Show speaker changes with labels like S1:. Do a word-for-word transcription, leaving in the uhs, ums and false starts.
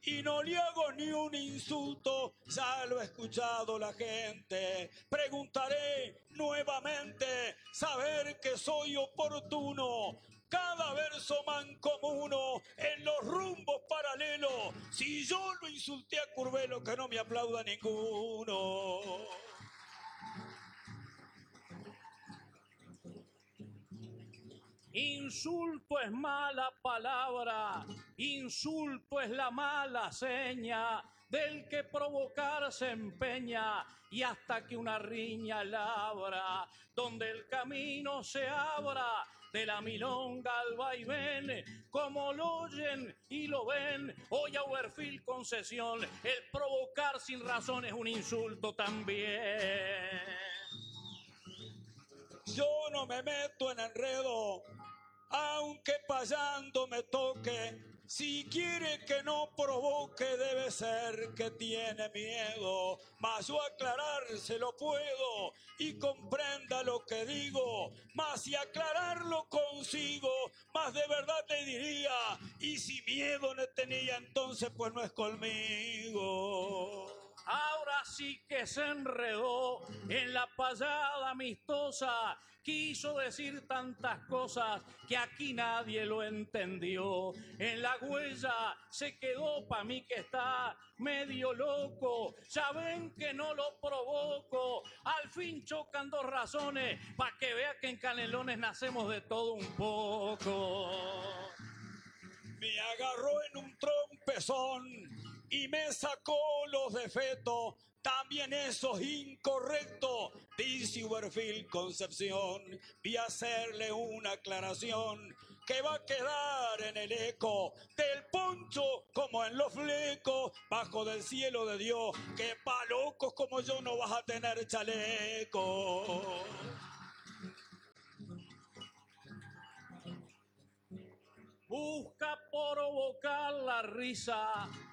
S1: y no le hago ni un insulto, ya lo ha escuchado la gente. Preguntaré nuevamente, saber que soy oportuno. Cada verso mancomuno en los rumbos paralelos. Si yo lo insulté a Curbelo, que no me aplauda ninguno.
S2: Insulto es mala palabra, insulto es la mala seña del que provocar se empeña, y hasta que una riña labra, donde el camino se abra, de la milonga al vaivén, como lo oyen y lo ven, hoy a Uberfil concesión, el provocar sin razón es un insulto también.
S1: Yo no me meto en enredo, aunque payando me toque. Si quiere que no provoque, debe ser que tiene miedo. Mas yo aclarárselo puedo y comprenda lo que digo. Mas si aclararlo consigo, más de verdad te diría. Y si miedo no tenía, entonces pues no es conmigo.
S2: Ahora sí que se enredó en la payada amistosa, quiso decir tantas cosas que aquí nadie lo entendió. En la huella se quedó, pa' mí que está medio loco, ya ven que no lo provoco. Al fin chocan dos razones, pa' que vea que en Canelones nacemos de todo un poco.
S1: Me agarró en un trompezón y me sacó los defectos. También eso es incorrecto, dice Uberfil Concepción. Vi a hacerle una aclaración que va a quedar en el eco del poncho como en los flecos, bajo del cielo de Dios, que pa' locos como yo no vas a tener chaleco.
S2: Busca provocar la risa